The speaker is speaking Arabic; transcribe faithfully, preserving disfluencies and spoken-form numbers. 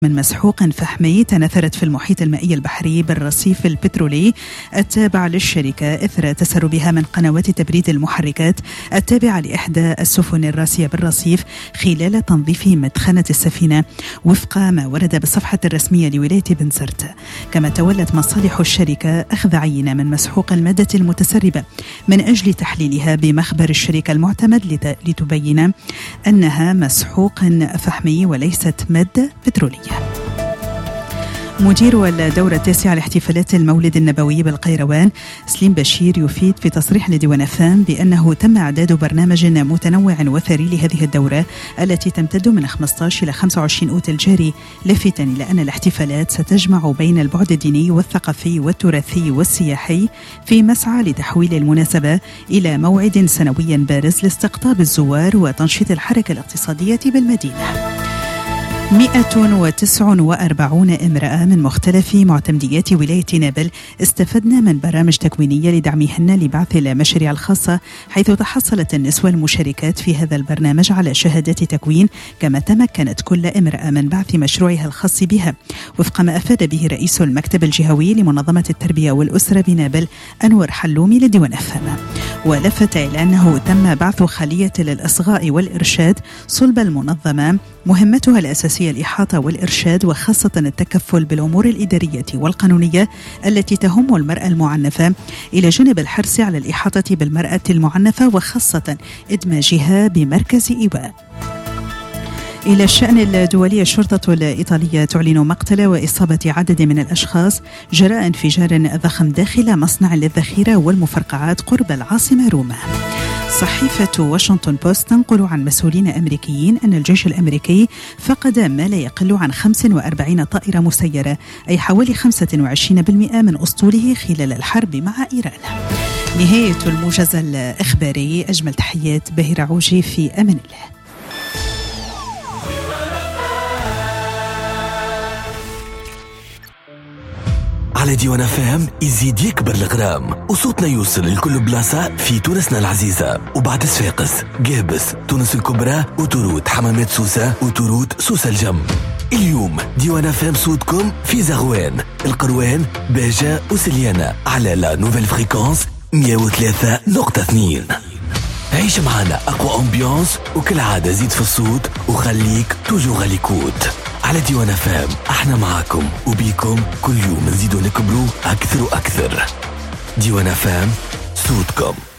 من مسحوق فحمي تناثرت في المحيط المائي البحري بالرصيف البترولي التابع للشركة إثر تسربها من قنوات تبريد المحركات التابعة لإحدى السفن الراسية بالرصيف خلال تنظيف مدخنة السفينة وفق ما ورد بالصفحة الرسمية لولاية بنزرت. كما تولت مصالح الشركة أخذ عينة من مسحوق المادة المتسربة من أجل تحليلها بمخبر الشركة المعتمد لتبين أنها مسحوق فحمي وليست مادة بترولية. مدير الدورة التاسعة لاحتفالات المولد النبوي بالقيروان سليم بشير يفيد في تصريح لديوان فام بأنه تم إعداد برنامج متنوع وثري لهذه الدورة التي تمتد من خمسة عشر إلى خمسة وعشرين أوت الجاري، لافتا إلى أن الاحتفالات ستجمع بين البعد الديني والثقافي والتراثي والسياحي في مسعى لتحويل المناسبة إلى موعد سنوي بارز لاستقطاب الزوار وتنشيط الحركة الاقتصادية بالمدينة. مئة وتسعة وأربعين امرأة من مختلف معتمديات ولاية نابل استفدنا من برامج تكوينية لدعمهن لبعث المشاريع الخاصة، حيث تحصلت النسوة المشاركات في هذا البرنامج على شهادات تكوين، كما تمكنت كل امرأة من بعث مشروعها الخاص بها وفق ما أفاد به رئيس المكتب الجهوي لمنظمة التربية والأسرة بنابل أنور حلومي لديوان أفهم. ولفت إلى أنه تم بعث خلية للإصغاء والإرشاد صلب المنظمة مهمتها الأساسية الإحاطة والإرشاد، وخاصة التكفل بالأمور الإدارية والقانونية التي تهم المرأة المعنفة، إلى جانب الحرص على الإحاطة بالمرأة المعنفة وخاصة إدماجها بمركز إيواء. إلى الشأن الدولي، الشرطة الإيطالية تعلن مقتل وإصابة عدد من الأشخاص جراء انفجار ضخم داخل مصنع للذخيرة والمفرقعات قرب العاصمة روما. صحيفة واشنطن بوست تنقل عن مسؤولين أمريكيين أن الجيش الأمريكي فقد ما لا يقل عن خمسة وأربعين طائرة مسيرة، أي حوالي خمسة وعشرين بالمئة من أسطوله خلال الحرب مع إيران. نهاية الموجز الإخباري، أجمل تحيات باهر عوجي، في أمان الله. على ديوان فام يزيد يكبر الغرام وصوتنا يوصل لكل بلاصة في تونسنا العزيزة، وبعد صفاقس، قابس، تونس الكبرى، وتروت حمامات سوسة، وتروت سوسة الجم. اليوم ديوان فام صوتكم في زغوان، القروان، باجة وسليانة على لا نوفيل فريكونس مية وثلاثة نقطة اثنين. عيش معنا أقوى أمبيانس، وكل عادة زيد في الصوت وخليك توجو غاليكوت. على ديوان فام احنا معاكم وبيكم كل يوم نزيدوا نكبروا أكثر وأكثر. ديوان فام صوتكم.